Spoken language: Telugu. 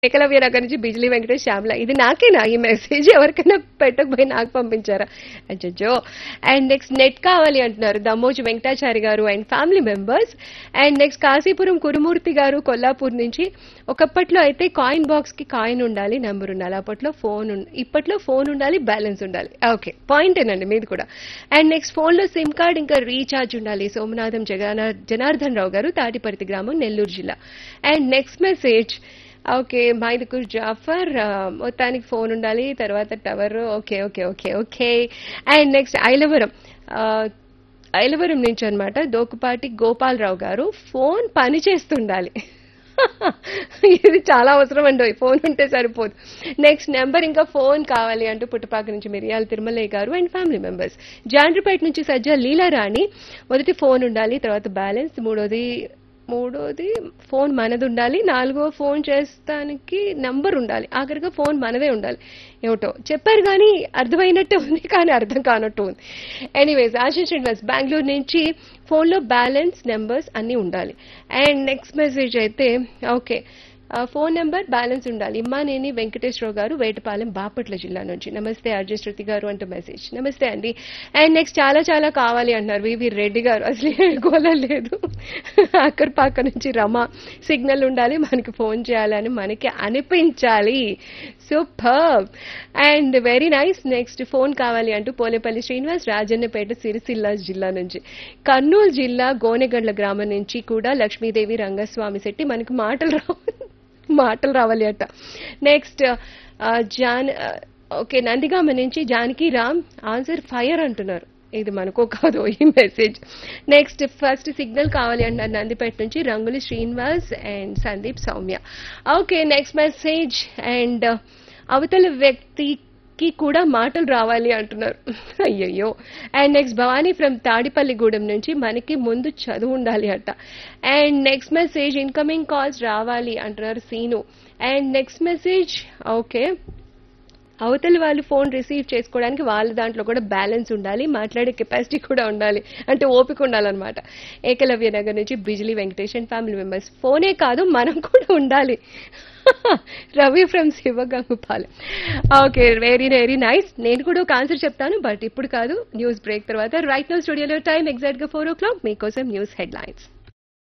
ఏకలవ్య నగర్ నుంచి బిజిలీ వెంకటేష్ శ్యామల. ఇది నాకేనా ఈ మెసేజ్? ఎవరికైనా పెట్టకపోయి నాకు పంపించారా? అచ్చచ్చో. అండ్ నెక్స్ట్ నెట్ కావాలి అంటున్నారు దమ్మోజు వెంకటాచారి గారు and family members. And next Kasipuram Kurumurthy గారు కొల్లాపూర్ నుంచి. ఒకప్పట్లో అయితే కాయిన్ బాక్స్ కి కాయిన్ ఉండాలి, నెంబర్ ఉండాలి. అప్పట్లో ఇప్పట్లో ఫోన్ ఉండాలి, బ్యాలెన్స్ ఉండాలి. ఓకే, పాయింటేనండి మీది కూడా. అండ్ నెక్స్ట్ ఫోన్ లో సిమ్ కార్డ్ ఇంకా రీఛార్జ్ ఉండాలి. సోమనాథం జనార్దన్ రావు గారు, తాటిపర్తి గ్రామం, నెల్లూరు జిల్లా. And next message okay Mydukur Jafar, మొత్తానికి ఫోన్ ఉండాలి, తర్వాత tower. Okay okay okay okay. And next Ailavaram నుంచి అనమాట దోకుపాటి గోపాలరావు గారు, ఫోన్ పని చేస్తుండాలి. ఇది చాలా అవసరం అండి, ఫోన్ ఉంటే సరిపోదు. నెక్స్ట్ నెంబర్ ఇంకా ఫోన్ కావాలి అంటూ పుట్టపాక నుంచి మిరియాల తిరుమలయ్య గారు అండ్ ఫ్యామిలీ మెంబర్స్. జాండ్రిపేట నుంచి సజ్జా లీలారాణి, మొదటి ఫోన్ ఉండాలి, తర్వాత బ్యాలెన్స్, మూడోది ఫోన్ మనది ఉండాలి, నాలుగో ఫోన్ చేస్తానికి నంబర్ ఉండాలి, ఆఖరిగా ఫోన్ మనదే ఉండాలి. ఏమిటో చెప్పారు కానీ అర్థమైనట్టు ఉంది, కానీ అర్థం కానట్టు ఉంది. ఎనీవేస్ ఆశిష్ శ్రీనివాస్ బెంగళూరు నుంచి, ఫోన్లో బ్యాలెన్స్ నెంబర్స్ అన్నీ ఉండాలి. అండ్ నెక్స్ట్ మెసేజ్ అయితే ఓకే ఫోన్ నెంబర్ బ్యాలెన్స్ ఉండాలి. ఇమ్మానేని వెంకటేశ్వరరావు గారు, వేటపాలెం, బాపట్ల జిల్లా నుంచి. నమస్తే ఆర్జే శృతి గారు అంటూ మెసేజ్. నమస్తే అండి. అండ్ నెక్స్ట్ చాలా చాలా కావాలి అంటున్నారు వివి రెడ్డి గారు. అసలు ఏడుకోలేదు. అక్కర్పాక నుంచి రమ, సిగ్నల్ ఉండాలి, మనకి ఫోన్ చేయాలని మనకి అనిపించాలి. Super and very nice. Next phone కావాలి అంటూ పోలేపల్లి శ్రీనివాస్, రాజన్నపేట, సిరిసిల్ల జిల్లా నుంచి. కర్నూలు జిల్లా గోనెగండ్ల గ్రామం నుంచి కూడా లక్ష్మీదేవి రంగస్వామి శెట్టి, మనకి మాటలు రావాలి అట. నెక్స్ట్ ఓకే నందిగామ నుంచి జానకి రామ్, ఆన్సర్ ఫైర్ అంటున్నారు. ఇది మనకో కాదు ఈ మెసేజ్. నెక్స్ట్ ఫస్ట్ సిగ్నల్ కావాలి అంటున్నారు నందిపేట నుంచి రంగులు Srinivas and Sandeep Soumya. Okay next message and అవతల వ్యక్తికి కూడా మాటలు రావాలి అంటున్నారు. అయ్యయ్యో. And next Bhavani from Tadepalligudem నుంచి, మనకి ముందు చదువు ఉండాలి అట. And next message incoming calls రావాలి అంటున్నారు scene. And next message okay అవతల వాళ్ళు ఫోన్ రిసీవ్ చేసుకోవడానికి వాళ్ళ దాంట్లో కూడా బ్యాలెన్స్ ఉండాలి, మాట్లాడే కెపాసిటీ కూడా ఉండాలి, అంటే ఓపిక ఉండాలన్నమాట. ఏకలవ్య నగర్ నుంచి Bijli Venkatesh and family members. ఫోనే కాదు మనం కూడా ఉండాలి. Ravi from శివగంగుపాలెం. Okay very very nice. నేను కూడా ఒక ఆన్సర్ చెప్తాను, బట్ ఇప్పుడు కాదు, న్యూస్ బ్రేక్ తర్వాత. రైట్ నౌ స్టూడియోలో టైం ఎగ్జాక్ట్ గా 4 o'clock. మీకోసం న్యూస్ హెడ్లైన్స్.